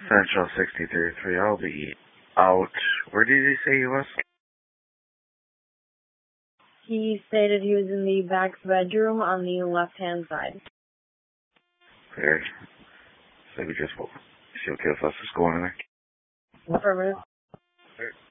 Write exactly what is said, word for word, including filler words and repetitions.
Central sixty-three three. I'll be out. Where did he say he was? He stated he was in the back bedroom on the left-hand side. Weird. So we just, is she okay with us just going in there? Affirmative.